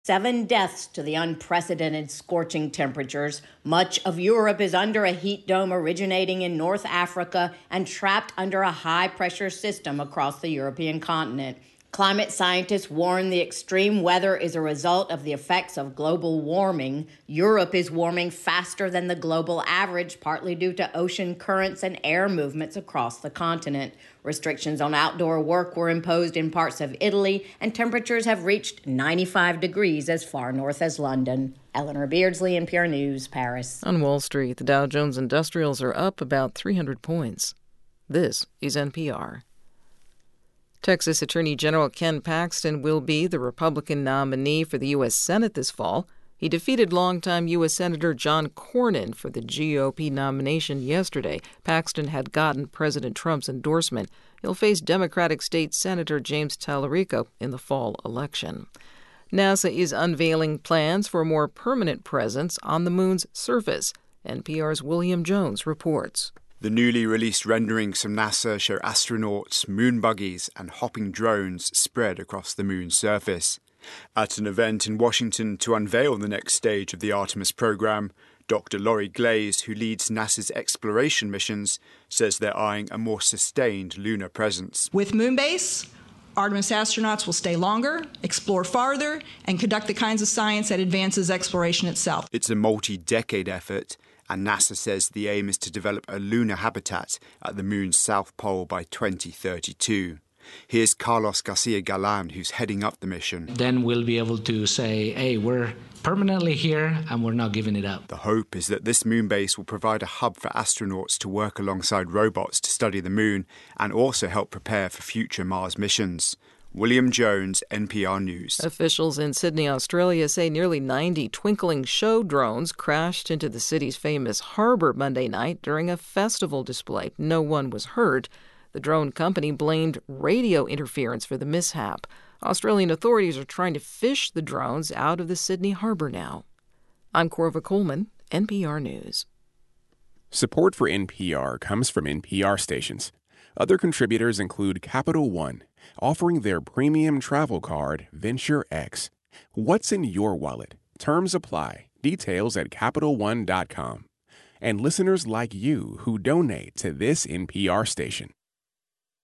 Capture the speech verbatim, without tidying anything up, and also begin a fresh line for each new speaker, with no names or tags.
Seven deaths to the unprecedented scorching temperatures. Much of Europe is under a heat dome originating in North Africa and trapped under a high-pressure system across the European continent. Climate scientists warn the extreme weather is a result of the effects of global warming. Europe is warming faster than the global average, partly due to ocean currents and air movements across the continent. Restrictions on outdoor work were imposed in parts of Italy, and temperatures have reached ninety-five degrees as far north as London. Eleanor Beardsley, N P R News, Paris.
On Wall Street, the Dow Jones Industrials are up about three hundred points. This is N P R. Texas Attorney General Ken Paxton will be the Republican nominee for the U S Senate this fall. He defeated longtime U S Senator John Cornyn for the G O P nomination yesterday. Paxton had gotten President Trump's endorsement. He'll face Democratic State Senator James Tallarico in the fall election. NASA is unveiling plans for a more permanent presence on the moon's surface. N P R's William Jones reports.
The newly released renderings from NASA show astronauts, moon buggies, and hopping drones spread across the moon's surface. At an event in Washington to unveil the next stage of the Artemis program, Doctor Laurie Glaze, who leads NASA's exploration missions, says they're eyeing a more sustained lunar presence.
With Moonbase, Artemis astronauts will stay longer, explore farther, and conduct the kinds of science that advances exploration itself.
It's a multi-decade effort, and NASA says the aim is to develop a lunar habitat at the moon's south pole by twenty thirty-two. Here's Carlos Garcia Galan, who's heading up the mission.
Then we'll be able to say, hey, we're permanently here and we're not giving it up.
The hope is that this moon base will provide a hub for astronauts to work alongside robots to study the moon and also help prepare for future Mars missions. William Jones, N P R News.
Officials in Sydney, Australia say nearly ninety twinkling show drones crashed into the city's famous harbour Monday night during a festival display. No one was hurt. The drone company blamed radio interference for the mishap. Australian authorities are trying to fish the drones out of the Sydney harbour now. I'm Corva Coleman, N P R News.
Support for N P R comes from N P R stations. Other contributors include Capital One, offering their premium travel card, Venture X. What's in your wallet? Terms apply. Details at Capital One dot com. And listeners like you who donate to this N P R station.